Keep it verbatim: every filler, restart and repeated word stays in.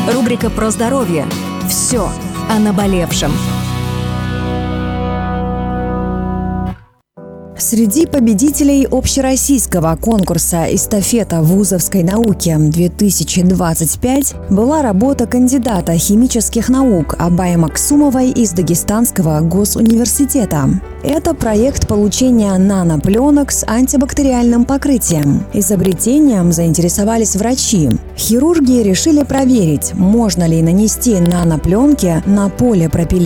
Рубрика про здоровье. Все о наболевшем. Среди победителей общероссийского конкурса «Эстафета вузовской науки-две тысячи двадцать пять» была работа кандидата химических наук Абай Максумовой из Дагестанского госуниверситета. Это проект получения нанопленок с антибактериальным покрытием. Изобретением заинтересовались врачи. Хирурги решили проверить, можно ли нанести нанопленки на полипропилен